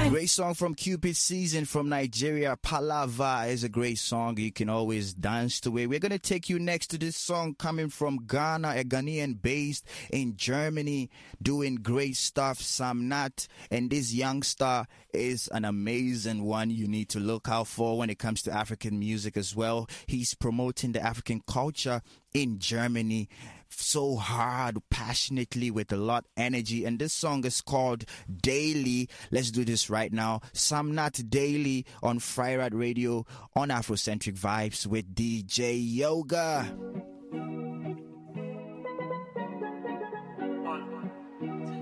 Great song from Cupid Season from Nigeria. Palava is a great song. You can always dance to it. We're going to take you next to this song coming from Ghana, a Ghanaian based in Germany, doing great stuff. Samnat, and this youngster is an amazing one you need to look out for when it comes to African music as well. He's promoting the African culture in Germany so hard, passionately, with a lot of energy, and this song is called Daily. Let's do this right now. Samnat Daily on Freirad Radio on Afrocentric Vibes with DJ Yoga.